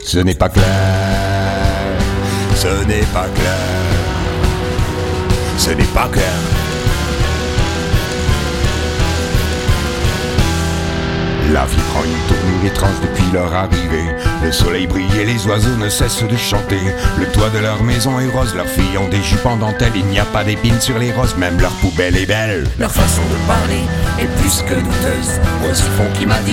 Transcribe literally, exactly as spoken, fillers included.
Ce n'est pas clair, ce n'est pas clair, ce n'est pas clair. La vie prend une tournure étrange depuis leur arrivée. Le soleil brille et les oiseaux ne cessent de chanter. Le toit de leur maison est rose, leurs filles ont des jupes en dentelle. Il n'y a pas d'épines sur les roses, même leur poubelle est belle. Leur façon de parler est plus que douteuse. Voici fond qui m'a dit